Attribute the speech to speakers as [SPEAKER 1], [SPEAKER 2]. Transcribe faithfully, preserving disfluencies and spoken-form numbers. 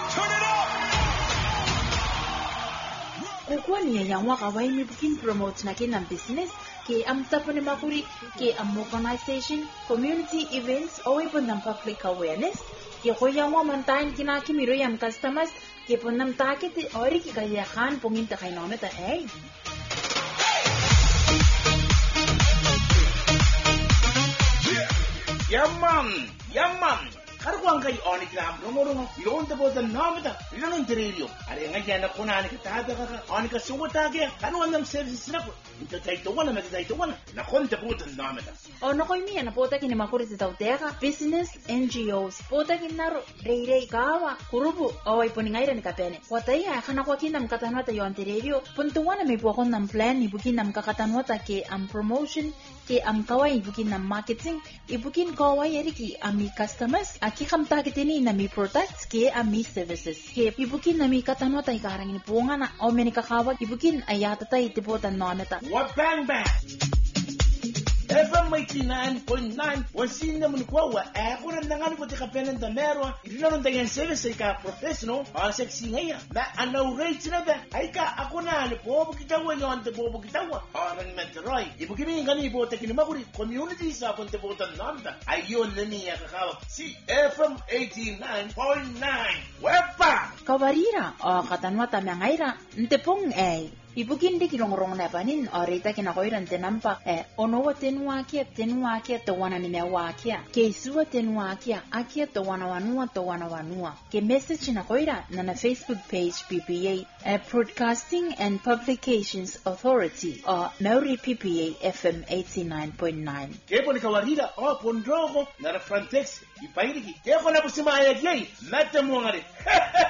[SPEAKER 1] Turn it up.
[SPEAKER 2] Kukuan yang waka wai mi bikin promote na kinang business ke am tapo ni makuri ke am organization community events away po ng public awareness ke ko yang wa mantain kinakimiro yang customers ke po nam takit ori ki kayahan pungin ta kay nometa eh
[SPEAKER 3] Yaman yaman Karwang kay onik na amrong-rong yon tabo sa namita ilang interelyo ari nga yan ako na ni katada ka onik ka suwata kaya kanuan ng services na ko ito tayo tuwan na tayo tuwan na konta po sa namita
[SPEAKER 2] o no koy miya na pota kini makuri sa tauteka business N G Os pota kinaro rei-rei kawa kurubu away po ni ngaira ni kapene watay ya kana ko kinam katanwata yon interelyo puntuwan na may po akong ng plan ibukin nam kakatanwata ke am promotion ke am kawai ibukin nam marketing ibukin kawai eriki ami customers Aki kam targetin na mi products ke ami services ke ibukin na mi katanwata ikarang ni punga na o meni kakawag ibukin ayata tay tipotan noneta
[SPEAKER 3] what bang bang F M eighty-nine point nine wasin naman ko wa eh ko na nangan ko tika penen da mero ilon da yan service ka professional on sexy ngaya na ano rate na ba ay ka ako na ni bobo kitawa yon de bobo kitawa on metroy ibukin mi ngani bo tekini maguri community sa ponte botan nanda ayon na niya kakawa si F M eighty-nine point nine wepa
[SPEAKER 2] kawarira o katanwata mengaira ntepong eh Ibukin di kilong-rong na panin o rita kinakoiran tinampa eh ono wa tenwa kia tenwa kia to wana ni mewa kia ke suwa tenwa kia akia to wana wanua to wana wanua ke message na koira na na Facebook page P P A eh, Broadcasting and Publications Authority o Maori P P A F M eighty-nine point nine
[SPEAKER 3] Kepo ni kawarira o pondrogo na na Frontex ipairiki Kepo na pusimaya kiai mete mwangari